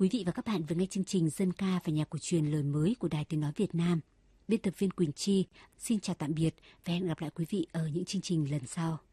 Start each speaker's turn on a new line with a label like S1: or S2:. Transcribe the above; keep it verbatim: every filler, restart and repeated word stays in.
S1: Quý vị và các bạn vừa nghe chương trình Dân ca và nhạc cổ truyền lời mới của Đài Tiếng nói Việt Nam. Biên tập viên Quỳnh Chi xin chào tạm biệt và hẹn gặp lại quý vị ở những chương trình lần sau.